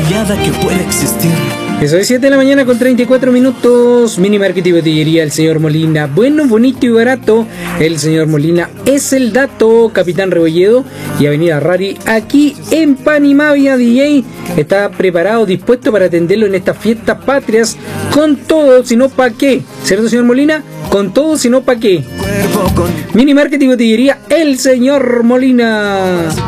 confiada que pueda existir. Eso es 7 de la mañana con 34 minutos. Mini Market y Botillería El Señor Molina. Bueno, bonito y barato. El Señor Molina es el dato. Capitán Rebolledo y Avenida Rari. Aquí en Panimavia, DJ está preparado, dispuesto para atenderlo en estas fiestas patrias. Con todo, si no pa' qué. ¿Cierto, señor Molina? Con todo, si no pa' qué. Mini Market y Botillería El Señor Molina.